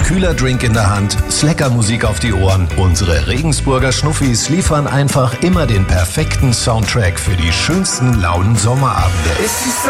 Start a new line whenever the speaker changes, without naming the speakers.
Kühler Drink in der Hand, Slacker-Musik auf die Ohren. Unsere Regensburger Schnuffis liefern einfach immer den perfekten Soundtrack für die schönsten lauen Sommerabende.